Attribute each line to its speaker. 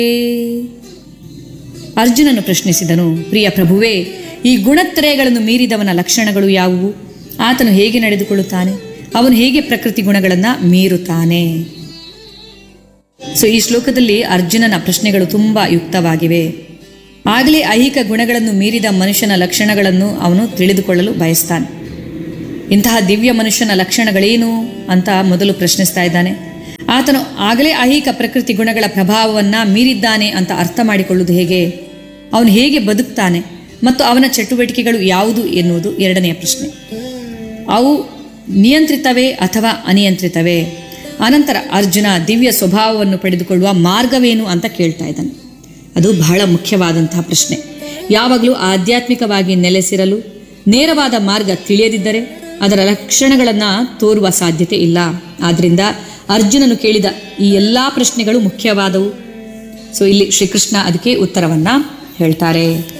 Speaker 1: ಅರ್ಜುನನು ಪ್ರಶ್ನಿಸಿದನು, ಪ್ರಿಯ ಪ್ರಭುವೇ, ಈ ಗುಣತ್ರಯಗಳನ್ನು ಮೀರಿದವನ ಲಕ್ಷಣಗಳು ಯಾವುವು? ಆತನು ಹೇಗೆ ನಡೆದುಕೊಳ್ಳುತ್ತಾನೆ? ಅವನು ಹೇಗೆ ಪ್ರಕೃತಿ ಗುಣಗಳನ್ನು ಮೀರುತ್ತಾನೆ? ಈ ಶ್ಲೋಕದಲ್ಲಿ ಅರ್ಜುನನ ಪ್ರಶ್ನೆಗಳು ತುಂಬ ಯುಕ್ತವಾಗಿವೆ. ಆಗಲೇ ಐಹಿಕ ಗುಣಗಳನ್ನು ಮೀರಿದ ಮನುಷ್ಯನ ಲಕ್ಷಣಗಳನ್ನು ಅವನು ತಿಳಿದುಕೊಳ್ಳಲು ಬಯಸ್ತಾನೆ. ಇಂತಹ ದಿವ್ಯ ಮನುಷ್ಯನ ಲಕ್ಷಣಗಳೇನು ಅಂತ ಮೊದಲು ಪ್ರಶ್ನಿಸ್ತಾ ಇದ್ದಾನೆ. ಆತನು ಆಗಲೇ ಐಹಿಕ ಪ್ರಕೃತಿ ಗುಣಗಳ ಪ್ರಭಾವವನ್ನು ಮೀರಿದ್ದಾನೆ ಅಂತ ಅರ್ಥ ಮಾಡಿಕೊಳ್ಳುವುದು ಹೇಗೆ? ಅವನು ಹೇಗೆ ಬದುಕ್ತಾನೆ ಮತ್ತು ಅವನ ಚಟುವಟಿಕೆಗಳು ಯಾವುದು ಎನ್ನುವುದು ಎರಡನೆಯ ಪ್ರಶ್ನೆ. ಅವು ನಿಯಂತ್ರಿತವೇ ಅಥವಾ ಅನಿಯಂತ್ರಿತವೇ? ಅನಂತರ ಅರ್ಜುನ ದಿವ್ಯ ಸ್ವಭಾವವನ್ನು ಪಡೆದುಕೊಳ್ಳುವ ಮಾರ್ಗವೇನು ಅಂತ ಕೇಳ್ತಾ ಇದ್ದಾನೆ. ಅದು ಬಹಳ ಮುಖ್ಯವಾದಂತಹ ಪ್ರಶ್ನೆ. ಯಾವಾಗಲೂ ಆಧ್ಯಾತ್ಮಿಕವಾಗಿ ನೆಲೆಸಿರಲು ನೇರವಾದ ಮಾರ್ಗ ತಿಳಿಯದಿದ್ದರೆ ಅದರ ಲಕ್ಷಣಗಳನ್ನು ತೋರುವ ಸಾಧ್ಯತೆ ಇಲ್ಲ. ಆದ್ದರಿಂದ ಅರ್ಜುನನು ಕೇಳಿದ ಈ ಎಲ್ಲ ಪ್ರಶ್ನೆಗಳು ಮುಖ್ಯವಾದವು. ಇಲ್ಲಿ ಶ್ರೀಕೃಷ್ಣ ಅದಕ್ಕೆ ಉತ್ತರವನ್ನು ಹೇಳ್ತಾರೆ.